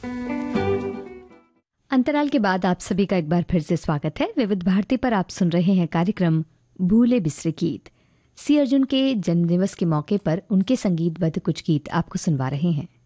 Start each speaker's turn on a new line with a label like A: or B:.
A: अंतराल के बाद आप सभी का एक बार फिर से स्वागत है। विविध भारती पर आप सुन रहे हैं कार्यक्रम भूले बिसरे गीत। सी अर्जुन के जन्मदिवस के मौके पर उनके संगीतबद्ध कुछ गीत आपको सुनवा रहे हैं।